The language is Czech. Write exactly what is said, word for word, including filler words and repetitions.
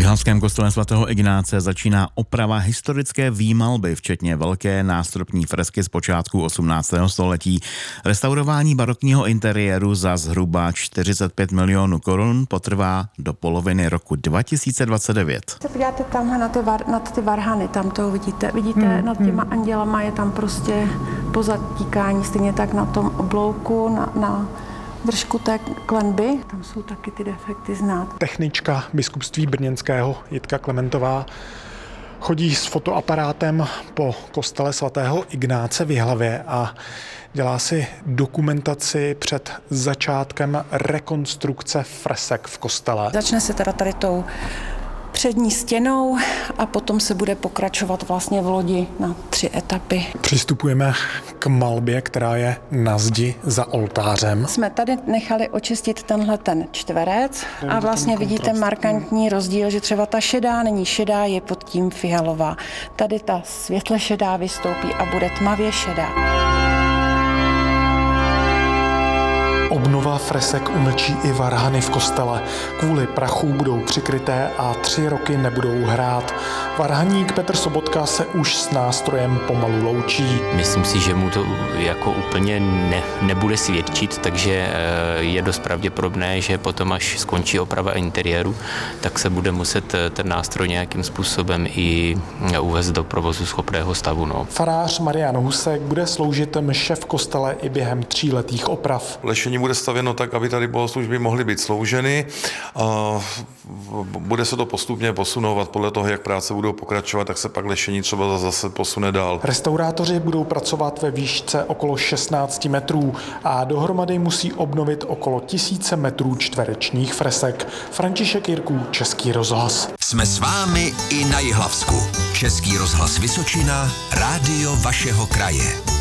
jihlavském kostele svatého Ignáce začíná oprava historické výmalby, včetně velké nástropní fresky z počátku osmnáctého století. Restaurování barokního interiéru za zhruba čtyřicet pět milionů korun potrvá do poloviny roku dva tisíce dvacet devět. Se podíváte tamhle na ty, var, na ty varhany, tam to vidíte. Vidíte, hmm. nad těma andělama je tam prostě pozatíkání, stejně tak na tom oblouku, na, na vršku té klenby. Tam jsou taky ty defekty znát. Technička biskupství brněnského Jitka Klementová chodí s fotoaparátem po kostele svatého Ignáce v Jihlavě a dělá si dokumentaci před začátkem rekonstrukce fresek v kostele. Začne se teda tady tou přední stěnou a potom se bude pokračovat vlastně v lodi na tři etapy. Přistupujeme k malbě, která je na zdi za oltářem. Jsme tady nechali očistit tenhle ten čtverec a vlastně vidíte markantní rozdíl, že třeba ta šedá není šedá, je pod tím fialová. Tady ta světle šedá vystoupí a bude tmavě šedá. Obnova fresek umlčí i varhany v kostele. Kvůli prachu budou přikryté a tři roky nebudou hrát. Varhaník Petr Sobotka se už s nástrojem pomalu loučí. Myslím si, že mu to jako úplně ne, nebude svědčit, takže je dost pravděpodobné, že potom, až skončí oprava interiéru, tak se bude muset ten nástroj nějakým způsobem i uvést do provozu schopného stavu. No. Farář Marian Husek bude sloužit mše v kostele i během tříletých oprav. Lešení bude stavěno tak, aby tady bohoslužby mohly být slouženy. Bude se to postupně posunovat podle toho, jak práce budou pokračovat, tak se pak lešení třeba zase posune dál. Restaurátoři budou pracovat ve výšce okolo šestnáct metrů a dohromady musí obnovit okolo tisíce metrů čtverečních fresek. František Jirků, Český rozhlas. Jsme s vámi i na Jihlavsku. Český rozhlas Vysočina, rádio vašeho kraje.